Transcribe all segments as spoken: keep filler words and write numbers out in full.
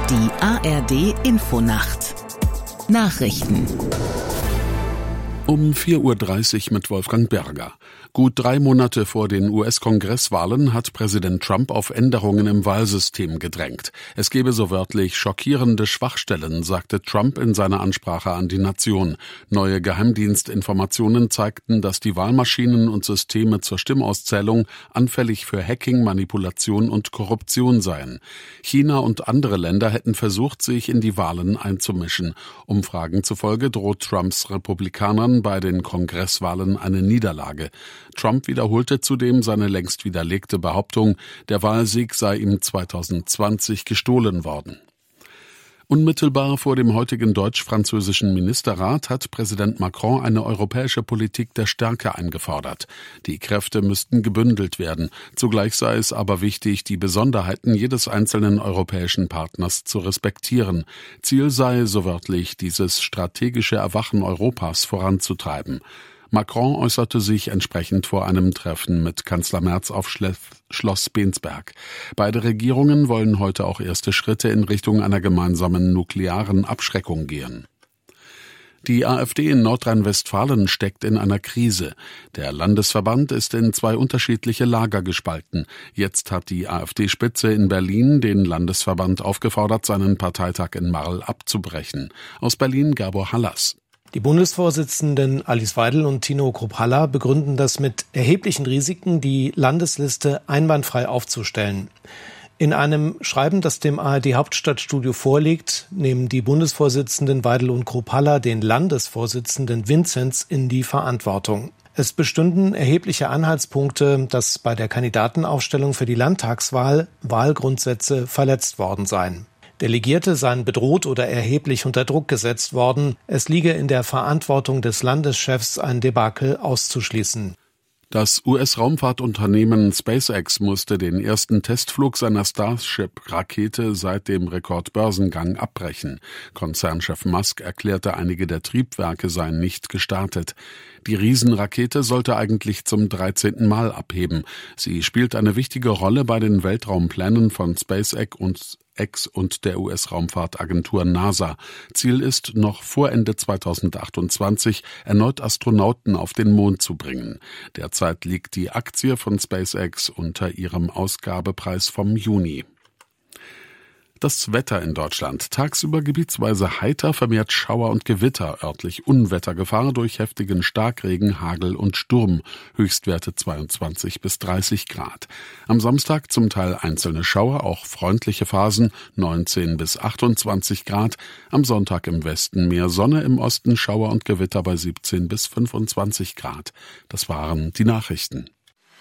Die A R D-Infonacht. Nachrichten. Um vier Uhr dreißig mit Wolfgang Berger. Gut drei Monate vor den U S-Kongresswahlen hat Präsident Trump auf Änderungen im Wahlsystem gedrängt. Es gebe so wörtlich schockierende Schwachstellen, sagte Trump in seiner Ansprache an die Nation. Neue Geheimdienstinformationen zeigten, dass die Wahlmaschinen und Systeme zur Stimmauszählung anfällig für Hacking, Manipulation und Korruption seien. China und andere Länder hätten versucht, sich in die Wahlen einzumischen. Umfragen zufolge droht Trumps Republikanern bei den Kongresswahlen eine Niederlage. Trump wiederholte zudem seine längst widerlegte Behauptung, der Wahlsieg sei ihm zweitausendzwanzig gestohlen worden. Unmittelbar vor dem heutigen deutsch-französischen Ministerrat hat Präsident Macron eine europäische Politik der Stärke eingefordert. Die Kräfte müssten gebündelt werden. Zugleich sei es aber wichtig, die Besonderheiten jedes einzelnen europäischen Partners zu respektieren. Ziel sei, so wörtlich, dieses strategische Erwachen Europas voranzutreiben. Macron äußerte sich entsprechend vor einem Treffen mit Kanzler Merz auf Schloss Bensberg. Beide Regierungen wollen heute auch erste Schritte in Richtung einer gemeinsamen nuklearen Abschreckung gehen. Die AfD in Nordrhein-Westfalen steckt in einer Krise. Der Landesverband ist in zwei unterschiedliche Lager gespalten. Jetzt hat die AfD-Spitze in Berlin den Landesverband aufgefordert, seinen Parteitag in Marl abzubrechen. Aus Berlin Gabor Hallas. Die Bundesvorsitzenden Alice Weidel und Tino Krupp-Haller begründen das mit erheblichen Risiken, die Landesliste einwandfrei aufzustellen. In einem Schreiben, das dem A R D-Hauptstadtstudio vorliegt, nehmen die Bundesvorsitzenden Weidel und Krupp-Haller den Landesvorsitzenden Vinzenz in die Verantwortung. Es bestünden erhebliche Anhaltspunkte, dass bei der Kandidatenaufstellung für die Landtagswahl Wahlgrundsätze verletzt worden seien. Delegierte seien bedroht oder erheblich unter Druck gesetzt worden. Es liege in der Verantwortung des Landeschefs, ein Debakel auszuschließen. Das U S-Raumfahrtunternehmen SpaceX musste den ersten Testflug seiner Starship-Rakete seit dem Rekordbörsengang abbrechen. Konzernchef Musk erklärte, einige der Triebwerke seien nicht gestartet. Die Riesenrakete sollte eigentlich zum dreizehnten Mal abheben. Sie spielt eine wichtige Rolle bei den Weltraumplänen von SpaceX und und der U S-Raumfahrtagentur NASA. Ziel ist, noch vor Ende zweitausendachtundzwanzig erneut Astronauten auf den Mond zu bringen. Derzeit liegt die Aktie von SpaceX unter ihrem Ausgabepreis vom Juni. Das Wetter in Deutschland. Tagsüber gebietsweise heiter, vermehrt Schauer und Gewitter, örtlich Unwettergefahr durch heftigen Starkregen, Hagel und Sturm. Höchstwerte zweiundzwanzig bis dreißig Grad. Am Samstag zum Teil einzelne Schauer, auch freundliche Phasen, neunzehn bis achtundzwanzig Grad. Am Sonntag im Westen mehr Sonne, im Osten Schauer und Gewitter bei siebzehn bis fünfundzwanzig Grad. Das waren die Nachrichten.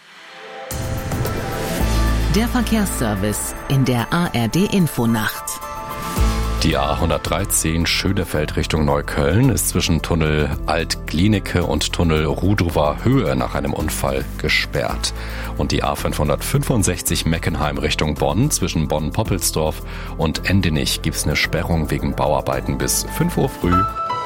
Der Verkehrsservice in der A R D-Infonacht. Die A hundertdreizehn Schönefeld Richtung Neukölln ist zwischen Tunnel Alt-Glienicke und Tunnel Rudower Höhe nach einem Unfall gesperrt. Und die A fünfhundertfünfundsechzig Meckenheim Richtung Bonn zwischen Bonn-Poppelsdorf und Endenich gibt es eine Sperrung wegen Bauarbeiten bis fünf Uhr früh.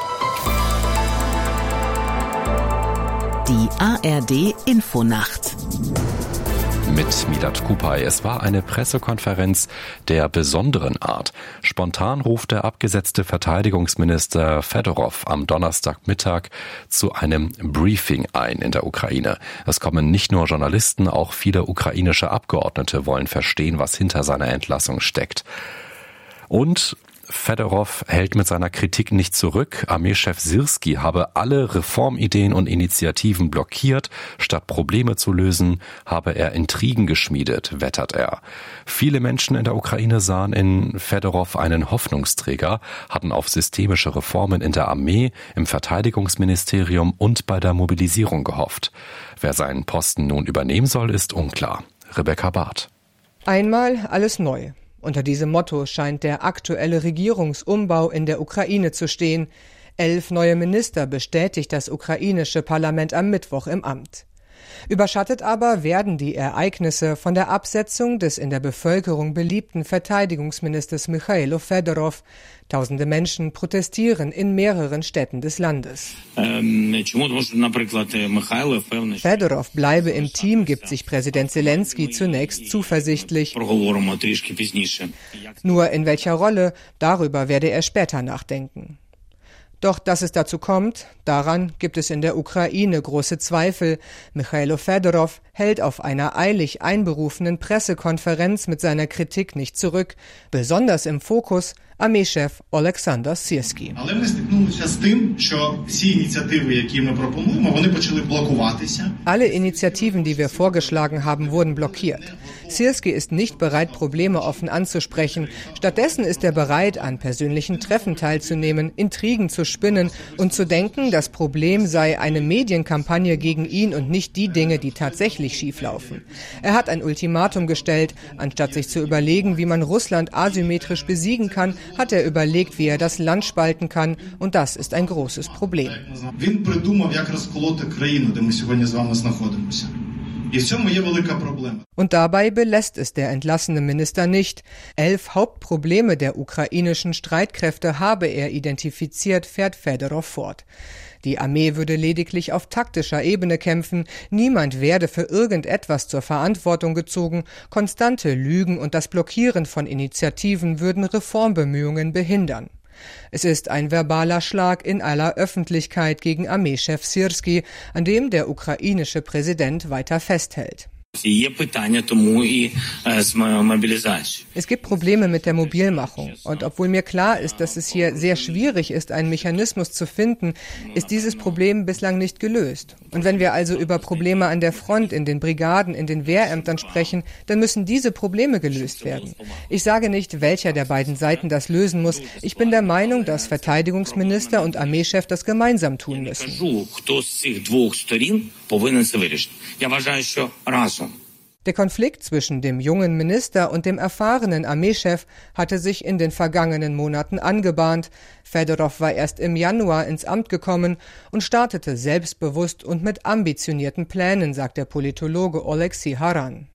Die A R D-Infonacht. Mit Milat Kupay. Es war eine Pressekonferenz der besonderen Art. Spontan ruft der abgesetzte Verteidigungsminister Fedorov am Donnerstagmittag zu einem Briefing ein in der Ukraine. Es kommen nicht nur Journalisten, auch viele ukrainische Abgeordnete wollen verstehen, was hinter seiner Entlassung steckt. Und Fedorov hält mit seiner Kritik nicht zurück. Armeechef Syrski habe alle Reformideen und Initiativen blockiert. Statt Probleme zu lösen, habe er Intrigen geschmiedet, wettert er. Viele Menschen in der Ukraine sahen in Fedorov einen Hoffnungsträger, hatten auf systemische Reformen in der Armee, im Verteidigungsministerium und bei der Mobilisierung gehofft. Wer seinen Posten nun übernehmen soll, ist unklar. Rebecca Barth. Einmal alles neu. Unter diesem Motto scheint der aktuelle Regierungsumbau in der Ukraine zu stehen. Elf neue Minister bestätigt das ukrainische Parlament am Mittwoch im Amt. Überschattet aber werden die Ereignisse von der Absetzung des in der Bevölkerung beliebten Verteidigungsministers Michailo Fedorov. Tausende Menschen protestieren in mehreren Städten des Landes. Fedorov bleibe im Team, gibt sich Präsident Zelensky zunächst zuversichtlich. Nur in welcher Rolle, darüber werde er später nachdenken. Doch dass es dazu kommt, daran gibt es in der Ukraine große Zweifel. Michailo Fedorov hält auf einer eilig einberufenen Pressekonferenz mit seiner Kritik nicht zurück. Besonders im Fokus Armeechef Oleksandr Syrski. Alle Initiativen, die wir vorgeschlagen haben, wurden blockiert. Syrski ist nicht bereit, Probleme offen anzusprechen. Stattdessen ist er bereit, an persönlichen Treffen teilzunehmen, Intrigen zu spinnen und zu denken, das Problem sei eine Medienkampagne gegen ihn und nicht die Dinge, die tatsächlich schieflaufen. Er hat ein Ultimatum gestellt. Anstatt sich zu überlegen, wie man Russland asymmetrisch besiegen kann, hat er überlegt, wie er das Land spalten kann. Und das ist ein großes Problem. Und dabei belässt es der entlassene Minister nicht. Elf Hauptprobleme der ukrainischen Streitkräfte habe er identifiziert, fährt Fedorov fort. Die Armee würde lediglich auf taktischer Ebene kämpfen, niemand werde für irgendetwas zur Verantwortung gezogen, konstante Lügen und das Blockieren von Initiativen würden Reformbemühungen behindern. Es ist ein verbaler Schlag in aller Öffentlichkeit gegen Armeechef Syrski, an dem der ukrainische Präsident weiter festhält. Es gibt Probleme mit der Mobilmachung. Und obwohl mir klar ist, dass es hier sehr schwierig ist, einen Mechanismus zu finden, ist dieses Problem bislang nicht gelöst. Und wenn wir also über Probleme an der Front, in den Brigaden, in den Wehrämtern sprechen, dann müssen diese Probleme gelöst werden. Ich sage nicht, welcher der beiden Seiten das lösen muss. Ich bin der Meinung, dass Verteidigungsminister und Armeechef das gemeinsam tun müssen. Der Konflikt zwischen dem jungen Minister und dem erfahrenen Armeechef hatte sich in den vergangenen Monaten angebahnt. Fedorov war erst im Januar ins Amt gekommen und startete selbstbewusst und mit ambitionierten Plänen, sagt der Politologe Oleksiy Haran.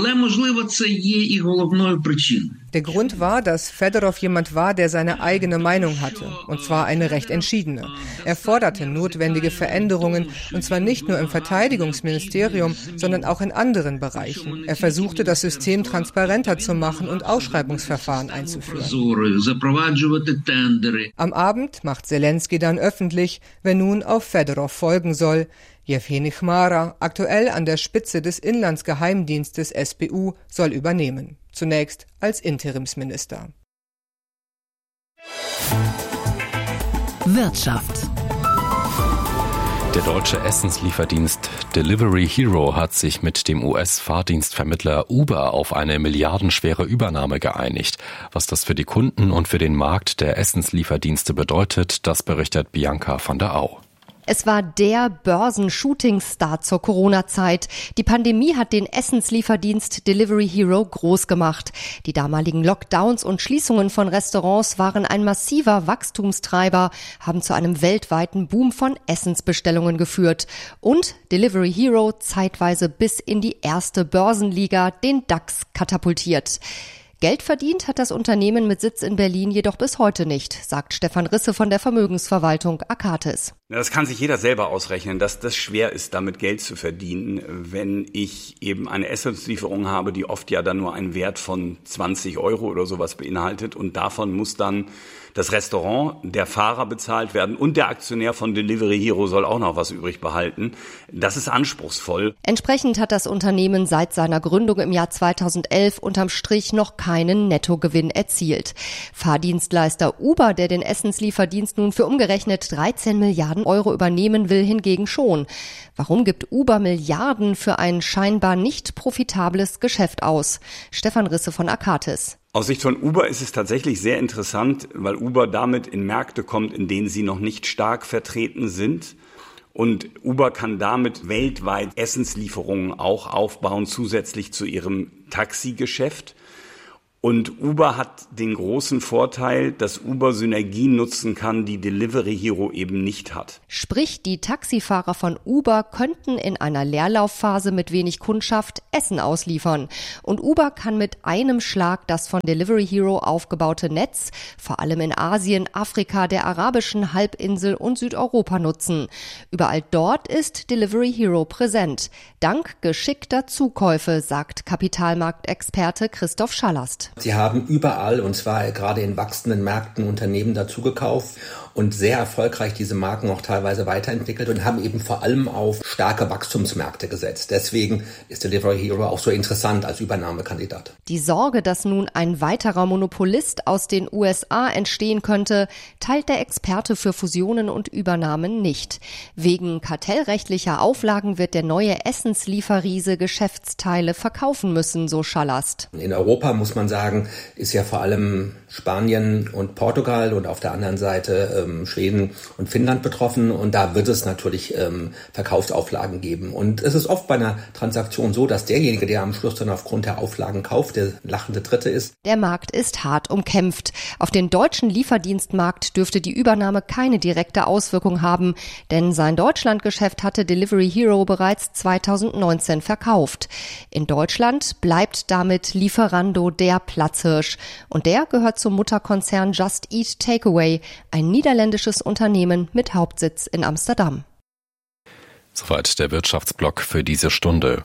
Der Grund war, dass Fedorov jemand war, der seine eigene Meinung hatte, und zwar eine recht entschiedene. Er forderte notwendige Veränderungen, und zwar nicht nur im Verteidigungsministerium, sondern auch in anderen Bereichen. Er versuchte, das System transparenter zu machen und Ausschreibungsverfahren einzuführen. Am Abend macht Zelensky dann öffentlich, wer nun auf Fedorov folgen soll. Jewgeni Chmara, aktuell an der Spitze des Inlandsgeheimdienstes S B U, soll übernehmen. Zunächst als Interimsminister. Wirtschaft. Der deutsche Essenslieferdienst Delivery Hero hat sich mit dem U S-Fahrdienstvermittler Uber auf eine milliardenschwere Übernahme geeinigt. Was das für die Kunden und für den Markt der Essenslieferdienste bedeutet, das berichtet Bianca von der Au. Es war der Börsen-Shooting-Star zur Corona-Zeit. Die Pandemie hat den Essenslieferdienst Delivery Hero groß gemacht. Die damaligen Lockdowns und Schließungen von Restaurants waren ein massiver Wachstumstreiber, haben zu einem weltweiten Boom von Essensbestellungen geführt. Und Delivery Hero zeitweise bis in die erste Börsenliga, den DAX, katapultiert. Geld verdient hat das Unternehmen mit Sitz in Berlin jedoch bis heute nicht, sagt Stefan Risse von der Vermögensverwaltung Akatis. Das kann sich jeder selber ausrechnen, dass das schwer ist, damit Geld zu verdienen, wenn ich eben eine Essenslieferung habe, die oft ja dann nur einen Wert von zwanzig Euro oder sowas beinhaltet und davon muss dann das Restaurant, der Fahrer bezahlt werden und der Aktionär von Delivery Hero soll auch noch was übrig behalten. Das ist anspruchsvoll. Entsprechend hat das Unternehmen seit seiner Gründung im Jahr zweitausendelf unterm Strich noch keinen Nettogewinn erzielt. Fahrdienstleister Uber, der den Essenslieferdienst nun für umgerechnet dreizehn Milliarden Euro übernehmen will, hingegen schon. Warum gibt Uber Milliarden für ein scheinbar nicht profitables Geschäft aus? Stefan Risse von Akatis. Aus Sicht von Uber ist es tatsächlich sehr interessant, weil Uber damit in Märkte kommt, in denen sie noch nicht stark vertreten sind. Und Uber kann damit weltweit Essenslieferungen auch aufbauen, zusätzlich zu ihrem Taxigeschäft. Und Uber hat den großen Vorteil, dass Uber Synergien nutzen kann, die Delivery Hero eben nicht hat. Sprich, die Taxifahrer von Uber könnten in einer Leerlaufphase mit wenig Kundschaft Essen ausliefern. Und Uber kann mit einem Schlag das von Delivery Hero aufgebaute Netz, vor allem in Asien, Afrika, der arabischen Halbinsel und Südeuropa nutzen. Überall dort ist Delivery Hero präsent. Dank geschickter Zukäufe, sagt Kapitalmarktexperte Christoph Schallast. Sie haben überall, und zwar gerade in wachsenden Märkten, Unternehmen dazugekauft und sehr erfolgreich diese Marken auch teilweise weiterentwickelt und haben eben vor allem auf starke Wachstumsmärkte gesetzt. Deswegen ist Delivery Hero auch so interessant als Übernahmekandidat. Die Sorge, dass nun ein weiterer Monopolist aus den U S A entstehen könnte, teilt der Experte für Fusionen und Übernahmen nicht. Wegen kartellrechtlicher Auflagen wird der neue Essenslieferriese Geschäftsteile verkaufen müssen, so Schallast. In Europa muss man sagen, ist ja vor allem Spanien und Portugal und auf der anderen Seite ähm, Schweden und Finnland betroffen. Und da wird es natürlich ähm, Verkaufsauflagen geben. Und es ist oft bei einer Transaktion so, dass derjenige, der am Schluss dann aufgrund der Auflagen kauft, der lachende Dritte ist. Der Markt ist hart umkämpft. Auf den deutschen Lieferdienstmarkt dürfte die Übernahme keine direkte Auswirkung haben, denn sein Deutschlandgeschäft hatte Delivery Hero bereits zweitausendneunzehn verkauft. In Deutschland bleibt damit Lieferando der Platzhirsch. Und der gehört zum Mutterkonzern Just Eat Takeaway, ein niederländisches Unternehmen mit Hauptsitz in Amsterdam. Soweit der Wirtschaftsblock für diese Stunde.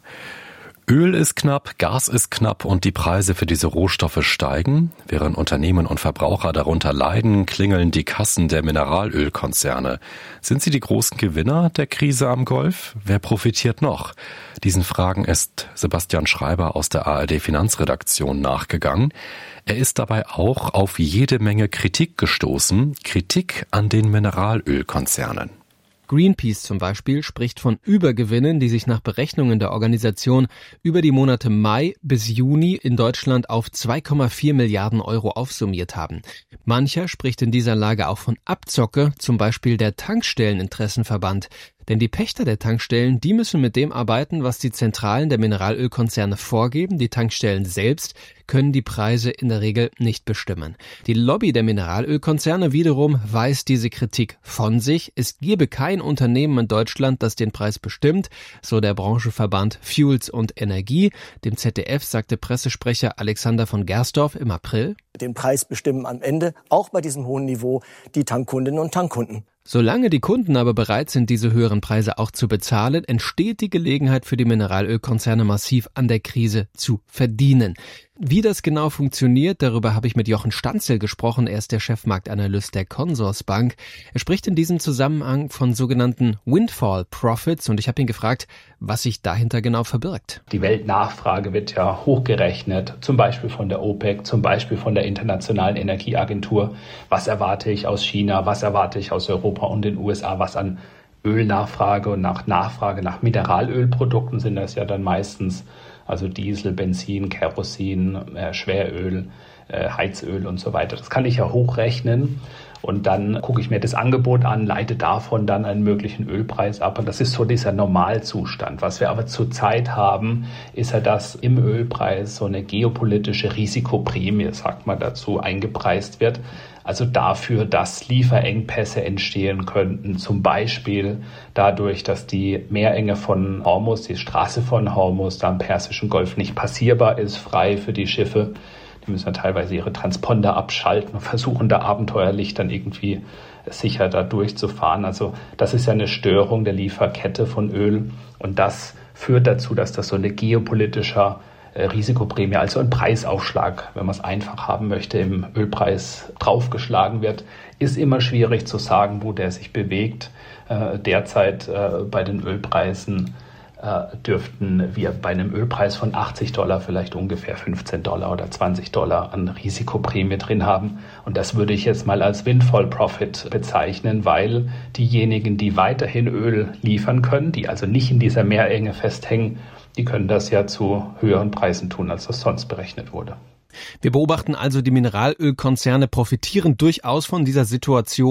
Öl ist knapp, Gas ist knapp und die Preise für diese Rohstoffe steigen. Während Unternehmen und Verbraucher darunter leiden, klingeln die Kassen der Mineralölkonzerne. Sind sie die großen Gewinner der Krise am Golf? Wer profitiert noch? Diesen Fragen ist Sebastian Schreiber aus der A R D Finanzredaktion nachgegangen. Er ist dabei auch auf jede Menge Kritik gestoßen. Kritik an den Mineralölkonzernen. Greenpeace zum Beispiel spricht von Übergewinnen, die sich nach Berechnungen der Organisation über die Monate Mai bis Juni in Deutschland auf zwei Komma vier Milliarden Euro aufsummiert haben. Mancher spricht in dieser Lage auch von Abzocke, zum Beispiel der Tankstelleninteressenverband. Denn die Pächter der Tankstellen, die müssen mit dem arbeiten, was die Zentralen der Mineralölkonzerne vorgeben. Die Tankstellen selbst können die Preise in der Regel nicht bestimmen. Die Lobby der Mineralölkonzerne wiederum weist diese Kritik von sich. Es gebe kein Unternehmen in Deutschland, das den Preis bestimmt, so der Branchenverband Fuels und Energie. Dem Z D F sagte Pressesprecher Alexander von Gersdorf im April: Den Preis bestimmen am Ende, auch bei diesem hohen Niveau, die Tankkundinnen und Tankkunden. Solange die Kunden aber bereit sind, diese höheren Preise auch zu bezahlen, entsteht die Gelegenheit für die Mineralölkonzerne massiv an der Krise zu verdienen. Wie das genau funktioniert, darüber habe ich mit Jochen Stanzel gesprochen. Er ist der Chefmarktanalyst der Consorsbank. Er spricht in diesem Zusammenhang von sogenannten Windfall Profits und ich habe ihn gefragt, was sich dahinter genau verbirgt. Die Weltnachfrage wird ja hochgerechnet, zum Beispiel von der OPEC, zum Beispiel von der Internationalen Energieagentur. Was erwarte ich aus China, was erwarte ich aus Europa und den U S A, was an Ölnachfrage und nach Nachfrage nach Mineralölprodukten sind das ja dann meistens, also Diesel, Benzin, Kerosin, äh, Schweröl, äh, Heizöl und so weiter. Das kann ich ja hochrechnen und dann gucke ich mir das Angebot an, leite davon dann einen möglichen Ölpreis ab und das ist so dieser Normalzustand. Was wir aber zurzeit haben, ist ja, dass im Ölpreis so eine geopolitische Risikoprämie, sagt man dazu, eingepreist wird. Also dafür, dass Lieferengpässe entstehen könnten, zum Beispiel dadurch, dass die Meerenge von Hormuz, die Straße von Hormuz, da im Persischen Golf nicht passierbar ist, frei für die Schiffe. Die müssen ja teilweise ihre Transponder abschalten und versuchen da abenteuerlich dann irgendwie sicher da durchzufahren. Also das ist ja eine Störung der Lieferkette von Öl und das führt dazu, dass das so eine geopolitischer Risikoprämie, also ein Preisaufschlag, wenn man es einfach haben möchte, im Ölpreis draufgeschlagen wird, ist immer schwierig zu sagen, wo der sich bewegt. Äh, derzeit äh, bei den Ölpreisen äh, dürften wir bei einem Ölpreis von achtzig Dollar vielleicht ungefähr fünfzehn Dollar oder zwanzig Dollar an Risikoprämie drin haben. Und das würde ich jetzt mal als Windfall Profit bezeichnen, weil diejenigen, die weiterhin Öl liefern können, die also nicht in dieser Meerenge festhängen, die können das ja zu höheren Preisen tun, als das sonst berechnet wurde. Wir beobachten also, die Mineralölkonzerne profitieren durchaus von dieser Situation.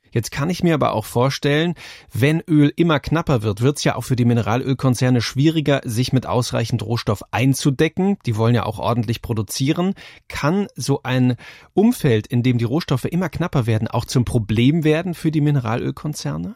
Jetzt kann ich mir aber auch vorstellen, wenn Öl immer knapper wird, wird es ja auch für die Mineralölkonzerne schwieriger, sich mit ausreichend Rohstoff einzudecken. Die wollen ja auch ordentlich produzieren. Kann so ein Umfeld, in dem die Rohstoffe immer knapper werden, auch zum Problem werden für die Mineralölkonzerne?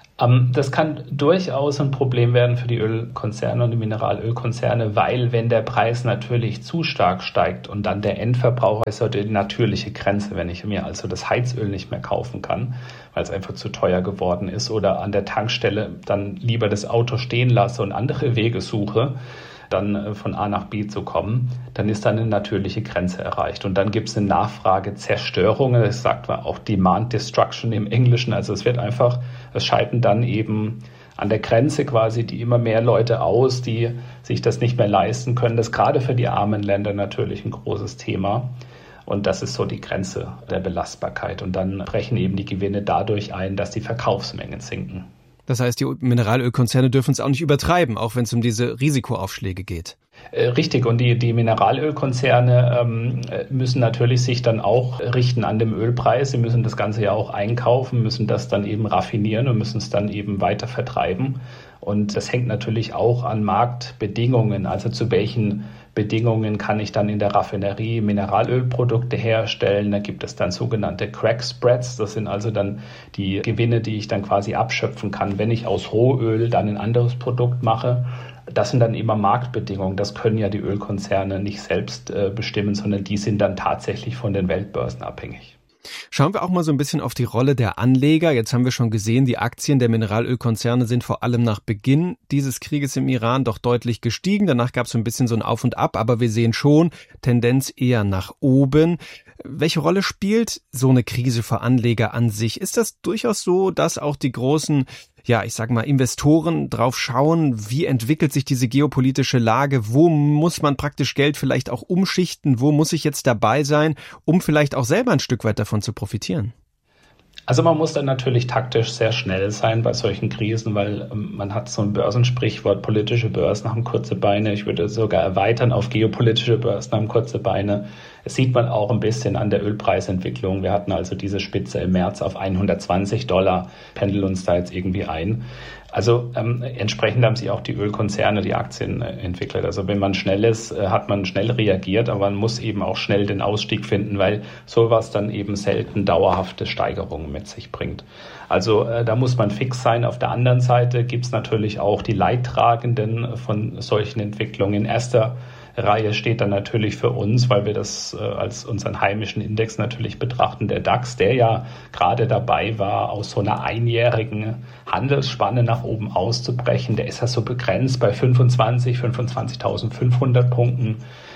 Das kann durchaus ein Problem werden für die Ölkonzerne und die Mineralölkonzerne, weil wenn der Preis natürlich zu stark steigt und dann der Endverbraucher ist die natürliche Grenze, wenn ich mir also das Heizöl nicht mehr kaufen kann, weil es einfach zu teuer geworden ist oder an der Tankstelle dann lieber das Auto stehen lasse und andere Wege suche, dann von A nach B zu kommen, dann ist dann eine natürliche Grenze erreicht. Und dann gibt es eine Nachfragezerstörung, das sagt man auch Demand Destruction im Englischen. Also es wird einfach, es schalten dann eben an der Grenze quasi die immer mehr Leute aus, die sich das nicht mehr leisten können. Das ist gerade für die armen Länder natürlich ein großes Thema. Und das ist so die Grenze der Belastbarkeit. Und dann brechen eben die Gewinne dadurch ein, dass die Verkaufsmengen sinken. Das heißt, die Mineralölkonzerne dürfen es auch nicht übertreiben, auch wenn es um diese Risikoaufschläge geht. Äh, richtig. Und die, die Mineralölkonzerne ähm, müssen natürlich sich dann auch richten an dem Ölpreis. Sie müssen das Ganze ja auch einkaufen, müssen das dann eben raffinieren und müssen es dann eben weiter vertreiben. Und das hängt natürlich auch an Marktbedingungen, also zu welchen Bedingungen kann ich dann in der Raffinerie Mineralölprodukte herstellen. Da gibt es dann sogenannte Crack Spreads. Das sind also dann die Gewinne, die ich dann quasi abschöpfen kann, wenn ich aus Rohöl dann ein anderes Produkt mache. Das sind dann immer Marktbedingungen. Das können ja die Ölkonzerne nicht selbst äh, bestimmen, sondern die sind dann tatsächlich von den Weltbörsen abhängig. Schauen wir auch mal so ein bisschen auf die Rolle der Anleger. Jetzt haben wir schon gesehen, die Aktien der Mineralölkonzerne sind vor allem nach Beginn dieses Krieges im Iran doch deutlich gestiegen. Danach gab es so ein bisschen so ein Auf und Ab, aber wir sehen schon Tendenz eher nach oben. Welche Rolle spielt so eine Krise für Anleger an sich? Ist das durchaus so, dass auch die großen, ja, ich sag mal, Investoren drauf schauen, wie entwickelt sich diese geopolitische Lage? Wo muss man praktisch Geld vielleicht auch umschichten? Wo muss ich jetzt dabei sein, um vielleicht auch selber ein Stück weit davon zu profitieren? Also man muss dann natürlich taktisch sehr schnell sein bei solchen Krisen, weil ähm, man hat so ein Börsensprichwort, politische Börsen haben kurze Beine. Ich würde sogar erweitern auf geopolitische Börsen haben kurze Beine. Es sieht man auch ein bisschen an der Ölpreisentwicklung. Wir hatten also diese Spitze im März auf hundertzwanzig Dollar, pendeln uns da jetzt irgendwie ein. Also ähm, entsprechend haben sich auch die Ölkonzerne, die Aktien äh, entwickelt. Also wenn man schnell ist, äh, hat man schnell reagiert, aber man muss eben auch schnell den Ausstieg finden, weil sowas dann eben selten dauerhafte Steigerungen mit sich bringt. Also äh, da muss man fix sein. Auf der anderen Seite gibt es natürlich auch die Leidtragenden von solchen Entwicklungen. In erster Reihe steht dann natürlich für uns, weil wir das äh, als unseren heimischen Index natürlich betrachten, der DAX, der ja gerade dabei war, aus so einer einjährigen Handelsspanne nach oben auszubrechen. Der ist ja so begrenzt bei fünfundzwanzig, fünfundzwanzigtausendfünfhundert Punkten.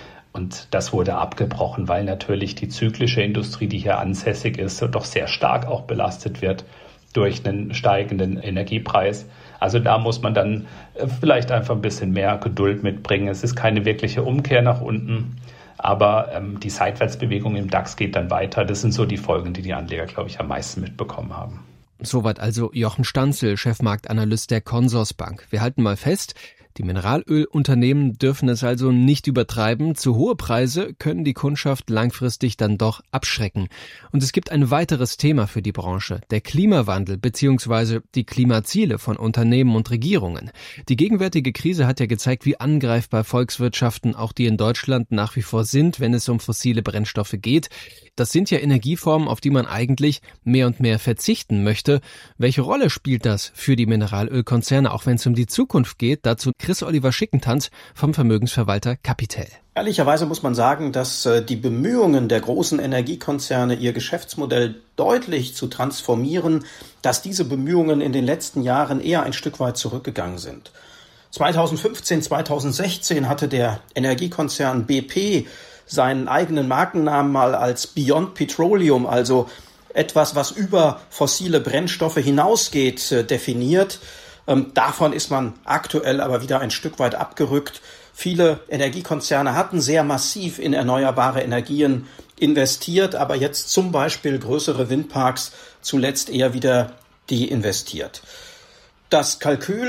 Und das wurde abgebrochen, weil natürlich die zyklische Industrie, die hier ansässig ist, doch sehr stark auch belastet wird durch einen steigenden Energiepreis. Also da muss man dann vielleicht einfach ein bisschen mehr Geduld mitbringen. Es ist keine wirkliche Umkehr nach unten, aber ähm, die Seitwärtsbewegung im DAX geht dann weiter. Das sind so die Folgen, die die Anleger, glaube ich, am meisten mitbekommen haben. Soweit also Jochen Stanzel, Chefmarktanalyst der Consorsbank. Wir halten mal fest, die Mineralölunternehmen dürfen es also nicht übertreiben. Zu hohe Preise können die Kundschaft langfristig dann doch abschrecken. Und es gibt ein weiteres Thema für die Branche, der Klimawandel bzw. die Klimaziele von Unternehmen und Regierungen. Die gegenwärtige Krise hat ja gezeigt, wie angreifbar Volkswirtschaften, auch die in Deutschland nach wie vor sind, wenn es um fossile Brennstoffe geht. Das sind ja Energieformen, auf die man eigentlich mehr und mehr verzichten möchte. Welche Rolle spielt das für die Mineralölkonzerne, auch wenn es um die Zukunft geht? Dazu Chris-Oliver Schickentanz vom Vermögensverwalter Capital. Ehrlicherweise muss man sagen, dass die Bemühungen der großen Energiekonzerne, ihr Geschäftsmodell deutlich zu transformieren, dass diese Bemühungen in den letzten Jahren eher ein Stück weit zurückgegangen sind. zweitausendfünfzehn, zweitausendsechzehn hatte der Energiekonzern B P seinen eigenen Markennamen mal als Beyond Petroleum, also etwas, was über fossile Brennstoffe hinausgeht, definiert. Ähm, davon ist man aktuell aber wieder ein Stück weit abgerückt. Viele Energiekonzerne hatten sehr massiv in erneuerbare Energien investiert, aber jetzt zum Beispiel größere Windparks zuletzt eher wieder deinvestiert. Das Kalkül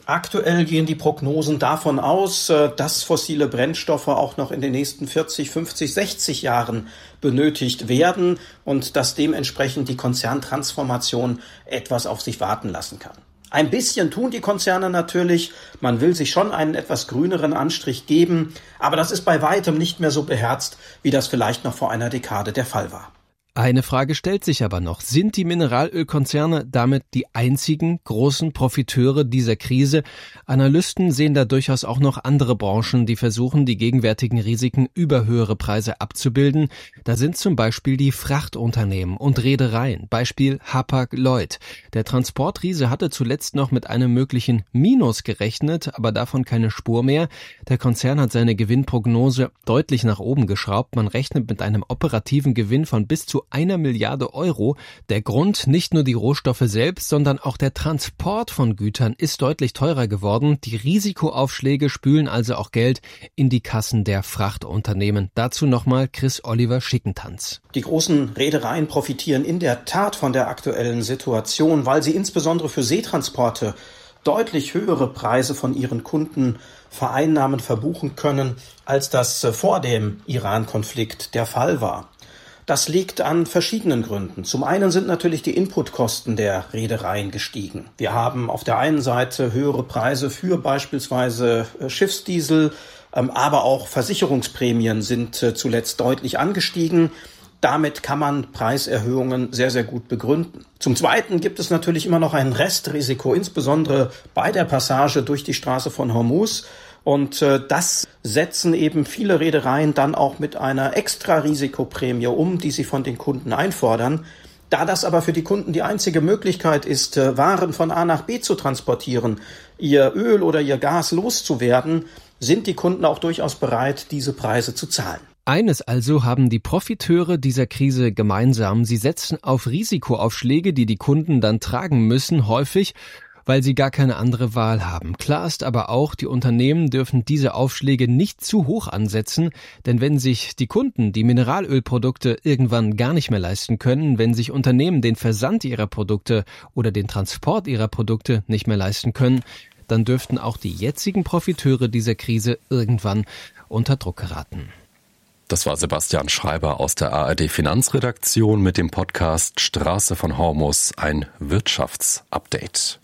Aktuell gehen die Prognosen davon aus, dass fossile Brennstoffe auch noch in den nächsten vierzig, fünfzig, sechzig Jahren benötigt werden und dass dementsprechend die Konzerntransformation etwas auf sich warten lassen kann. Ein bisschen tun die Konzerne natürlich, man will sich schon einen etwas grüneren Anstrich geben, aber das ist bei weitem nicht mehr so beherzt, wie das vielleicht noch vor einer Dekade der Fall war. Eine Frage stellt sich aber noch. Sind die Mineralölkonzerne damit die einzigen großen Profiteure dieser Krise? Analysten sehen da durchaus auch noch andere Branchen, die versuchen, die gegenwärtigen Risiken über höhere Preise abzubilden. Da sind zum Beispiel die Frachtunternehmen und Reedereien. Beispiel Hapag-Lloyd. Der Transportriese hatte zuletzt noch mit einem möglichen Minus gerechnet, aber davon keine Spur mehr. Der Konzern hat seine Gewinnprognose deutlich nach oben geschraubt. Man rechnet mit einem operativen Gewinn von bis zu einer Milliarde Euro. Der Grund, nicht nur die Rohstoffe selbst, sondern auch der Transport von Gütern ist deutlich teurer geworden. Die Risikoaufschläge spülen also auch Geld in die Kassen der Frachtunternehmen. Dazu nochmal Chris Oliver Schickentanz. Die großen Reedereien profitieren in der Tat von der aktuellen Situation, weil sie insbesondere für Seetransporte deutlich höhere Preise von ihren Kunden vereinnahmen, verbuchen können, als das vor dem Iran-Konflikt der Fall war. Das liegt an verschiedenen Gründen. Zum einen sind natürlich die Inputkosten der Reedereien gestiegen. Wir haben auf der einen Seite höhere Preise für beispielsweise Schiffsdiesel, aber auch Versicherungsprämien sind zuletzt deutlich angestiegen. Damit kann man Preiserhöhungen sehr, sehr gut begründen. Zum Zweiten gibt es natürlich immer noch ein Restrisiko, insbesondere bei der Passage durch die Straße von Hormuz. Und äh, das setzen eben viele Reedereien dann auch mit einer Extra-Risikoprämie um, die sie von den Kunden einfordern. Da das aber für die Kunden die einzige Möglichkeit ist, äh, Waren von A nach B zu transportieren, ihr Öl oder ihr Gas loszuwerden, sind die Kunden auch durchaus bereit, diese Preise zu zahlen. Eines also haben die Profiteure dieser Krise gemeinsam. Sie setzen auf Risikoaufschläge, die die Kunden dann tragen müssen, häufig weil sie gar keine andere Wahl haben. Klar ist aber auch, die Unternehmen dürfen diese Aufschläge nicht zu hoch ansetzen, denn wenn sich die Kunden die Mineralölprodukte irgendwann gar nicht mehr leisten können, wenn sich Unternehmen den Versand ihrer Produkte oder den Transport ihrer Produkte nicht mehr leisten können, dann dürften auch die jetzigen Profiteure dieser Krise irgendwann unter Druck geraten. Das war Sebastian Schreiber aus der A R D Finanzredaktion mit dem Podcast Straße von Hormuz, ein Wirtschaftsupdate.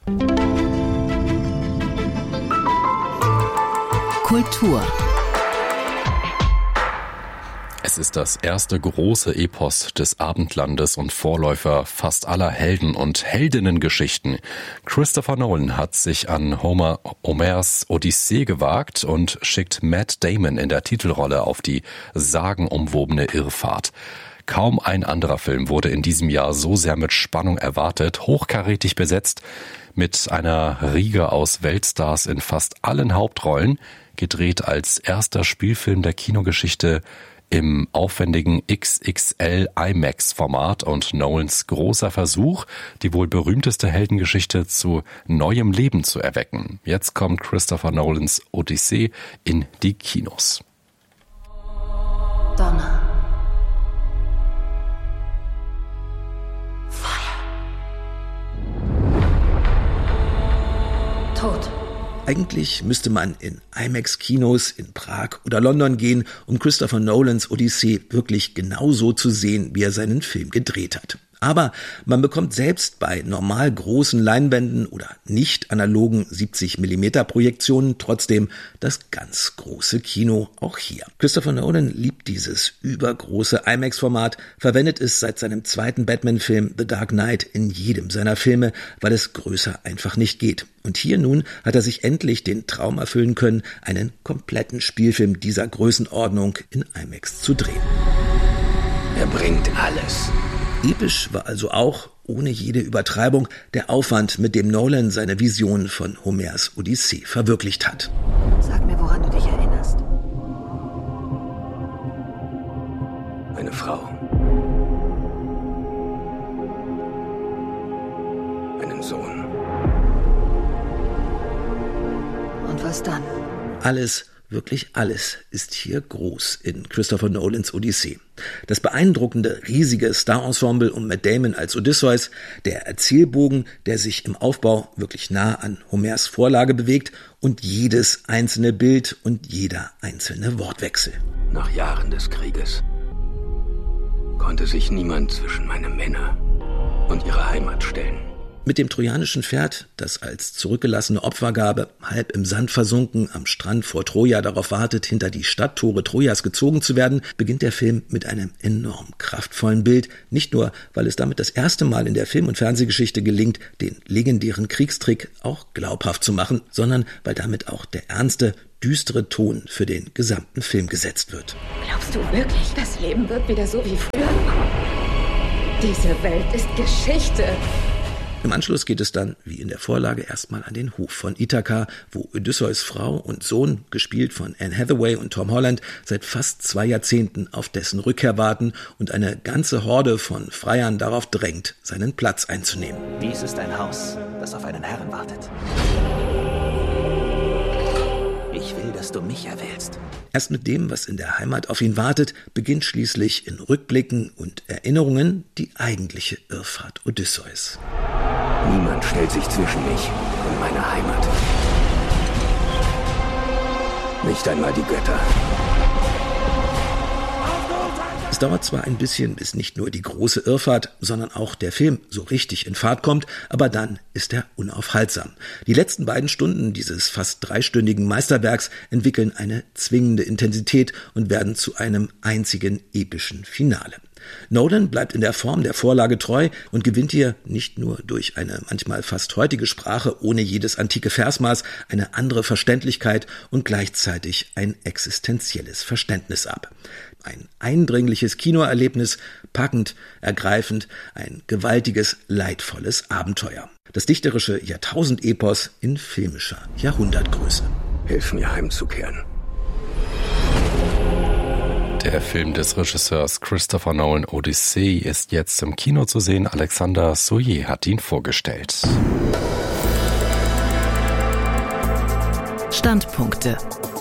Kultur. Es ist das erste große Epos des Abendlandes und Vorläufer fast aller Helden- und Heldinnengeschichten. Christopher Nolan hat sich an Homer, Homers Odyssee gewagt und schickt Matt Damon in der Titelrolle auf die sagenumwobene Irrfahrt. Kaum ein anderer Film wurde in diesem Jahr so sehr mit Spannung erwartet, hochkarätig besetzt, mit einer Riege aus Weltstars in fast allen Hauptrollen, gedreht als erster Spielfilm der Kinogeschichte im aufwendigen X X L IMAX-Format und Nolans großer Versuch, die wohl berühmteste Heldengeschichte zu neuem Leben zu erwecken. Jetzt kommt Christopher Nolans Odyssee in die Kinos. Donner. Feuer. Tod. Eigentlich müsste man in IMAX-Kinos in Prag oder London gehen, um Christopher Nolans Odyssee wirklich genauso zu sehen, wie er seinen Film gedreht hat. Aber man bekommt selbst bei normal großen Leinwänden oder nicht analogen siebzig Millimeter Projektionen trotzdem das ganz große Kino auch hier. Christopher Nolan liebt dieses übergroße IMAX-Format, verwendet es seit seinem zweiten Batman-Film The Dark Knight in jedem seiner Filme, weil es größer einfach nicht geht. Und hier nun hat er sich endlich den Traum erfüllen können, einen kompletten Spielfilm dieser Größenordnung in IMAX zu drehen. Er bringt alles. Episch war also auch, ohne jede Übertreibung, der Aufwand, mit dem Nolan seine Vision von Homers Odyssee verwirklicht hat. Sag mir, woran du dich erinnerst. Eine Frau. Einen Sohn. Und was dann? Alles, wirklich alles, ist hier groß in Christopher Nolans Odyssee. Das beeindruckende, riesige Star-Ensemble um Matt Damon als Odysseus, der Erzählbogen, der sich im Aufbau wirklich nah an Homers Vorlage bewegt und jedes einzelne Bild und jeder einzelne Wortwechsel. Nach Jahren des Krieges konnte sich niemand zwischen meine Männer und ihre Heimat stellen. Mit dem trojanischen Pferd, das als zurückgelassene Opfergabe halb im Sand versunken am Strand vor Troja darauf wartet, hinter die Stadttore Trojas gezogen zu werden, beginnt der Film mit einem enorm kraftvollen Bild. Nicht nur, weil es damit das erste Mal in der Film- und Fernsehgeschichte gelingt, den legendären Kriegstrick auch glaubhaft zu machen, sondern weil damit auch der ernste, düstere Ton für den gesamten Film gesetzt wird. Glaubst du wirklich, das Leben wird wieder so wie früher? Diese Welt ist Geschichte. Im Anschluss geht es dann, wie in der Vorlage, erstmal an den Hof von Ithaka, wo Odysseus Frau und Sohn, gespielt von Anne Hathaway und Tom Holland, seit fast zwei Jahrzehnten auf dessen Rückkehr warten und eine ganze Horde von Freiern darauf drängt, seinen Platz einzunehmen. Dies ist ein Haus, das auf einen Herrn wartet. Ich will, dass du mich erwählst. Erst mit dem, was in der Heimat auf ihn wartet, beginnt schließlich in Rückblicken und Erinnerungen die eigentliche Irrfahrt Odysseus. Niemand stellt sich zwischen mich und meine Heimat. Nicht einmal die Götter. Es dauert zwar ein bisschen, bis nicht nur die große Irrfahrt, sondern auch der Film so richtig in Fahrt kommt, aber dann ist er unaufhaltsam. Die letzten beiden Stunden dieses fast dreistündigen Meisterwerks entwickeln eine zwingende Intensität und werden zu einem einzigen epischen Finale. Nolan bleibt in der Form der Vorlage treu und gewinnt hier nicht nur durch eine manchmal fast heutige Sprache ohne jedes antike Versmaß eine andere Verständlichkeit und gleichzeitig ein existenzielles Verständnis ab. Ein eindringliches Kinoerlebnis, packend, ergreifend, ein gewaltiges, leidvolles Abenteuer. Das dichterische Jahrtausendepos in filmischer Jahrhundertgröße. Hilf mir heimzukehren. Der Film des Regisseurs Christopher Nolan, Odyssey, ist jetzt im Kino zu sehen. Alexander Soyer hat ihn vorgestellt. Standpunkte.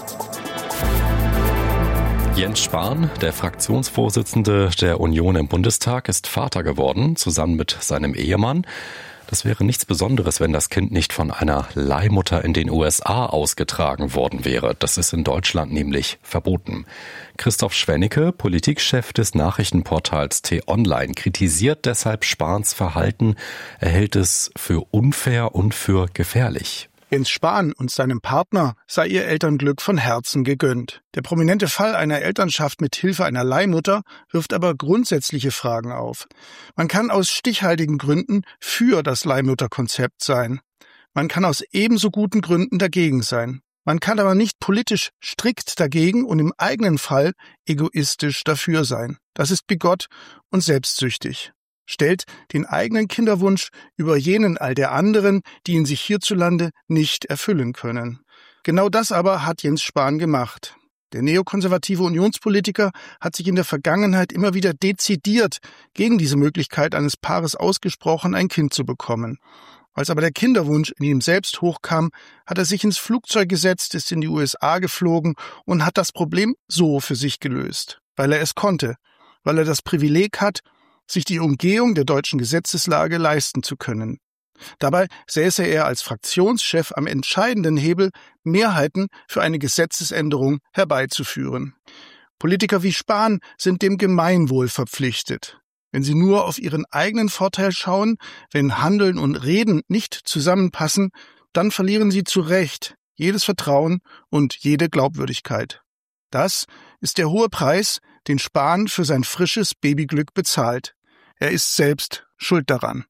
Jens Spahn, der Fraktionsvorsitzende der Union im Bundestag, ist Vater geworden, zusammen mit seinem Ehemann. Das wäre nichts Besonderes, wenn das Kind nicht von einer Leihmutter in den U S A ausgetragen worden wäre. Das ist in Deutschland nämlich verboten. Christoph Schwennecke, Politikchef des Nachrichtenportals T-Online, kritisiert deshalb Spahns Verhalten. Er hält es für unfair und für gefährlich. Jens Spahn und seinem Partner sei ihr Elternglück von Herzen gegönnt. Der prominente Fall einer Elternschaft mit Hilfe einer Leihmutter wirft aber grundsätzliche Fragen auf. Man kann aus stichhaltigen Gründen für das Leihmutterkonzept sein. Man kann aus ebenso guten Gründen dagegen sein. Man kann aber nicht politisch strikt dagegen und im eigenen Fall egoistisch dafür sein. Das ist bigott und selbstsüchtig. Stellt den eigenen Kinderwunsch über jenen all der anderen, die ihn sich hierzulande nicht erfüllen können. Genau das aber hat Jens Spahn gemacht. Der neokonservative Unionspolitiker hat sich in der Vergangenheit immer wieder dezidiert gegen diese Möglichkeit eines Paares ausgesprochen, ein Kind zu bekommen. Als aber der Kinderwunsch in ihm selbst hochkam, hat er sich ins Flugzeug gesetzt, ist in die U S A geflogen und hat das Problem so für sich gelöst, weil er es konnte, weil er das Privileg hat, sich die Umgehung der deutschen Gesetzeslage leisten zu können. Dabei säße er als Fraktionschef am entscheidenden Hebel, Mehrheiten für eine Gesetzesänderung herbeizuführen. Politiker wie Spahn sind dem Gemeinwohl verpflichtet. Wenn sie nur auf ihren eigenen Vorteil schauen, wenn Handeln und Reden nicht zusammenpassen, dann verlieren sie zu Recht jedes Vertrauen und jede Glaubwürdigkeit. Das ist der hohe Preis, den Spahn für sein frisches Babyglück bezahlt. Er ist selbst schuld daran.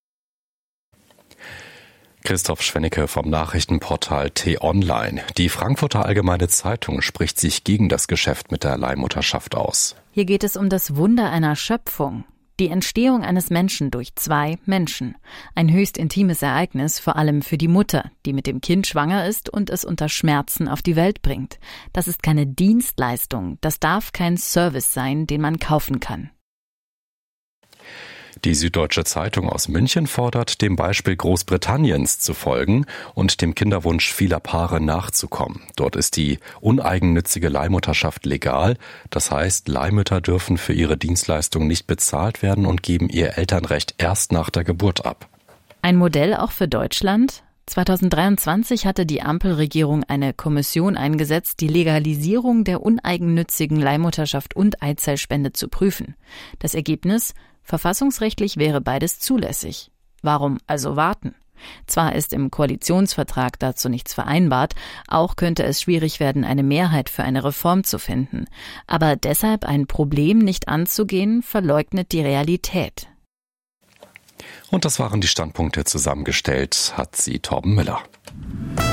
Christoph Schwennecke vom Nachrichtenportal T-Online. Die Frankfurter Allgemeine Zeitung spricht sich gegen das Geschäft mit der Leihmutterschaft aus. Hier geht es um das Wunder einer Schöpfung. Die Entstehung eines Menschen durch zwei Menschen. Ein höchst intimes Ereignis, vor allem für die Mutter, die mit dem Kind schwanger ist und es unter Schmerzen auf die Welt bringt. Das ist keine Dienstleistung, das darf kein Service sein, den man kaufen kann. Die Süddeutsche Zeitung aus München fordert, dem Beispiel Großbritanniens zu folgen und dem Kinderwunsch vieler Paare nachzukommen. Dort ist die uneigennützige Leihmutterschaft legal. Das heißt, Leihmütter dürfen für ihre Dienstleistung nicht bezahlt werden und geben ihr Elternrecht erst nach der Geburt ab. Ein Modell auch für Deutschland? zweitausenddreiundzwanzig hatte die Ampelregierung eine Kommission eingesetzt, die Legalisierung der uneigennützigen Leihmutterschaft und Eizellspende zu prüfen. Das Ergebnis? Verfassungsrechtlich wäre beides zulässig. Warum also warten? Zwar ist im Koalitionsvertrag dazu nichts vereinbart, auch könnte es schwierig werden, eine Mehrheit für eine Reform zu finden. Aber deshalb ein Problem nicht anzugehen, verleugnet die Realität. Und das waren die Standpunkte. Zusammengestellt hat sie Torben Müller.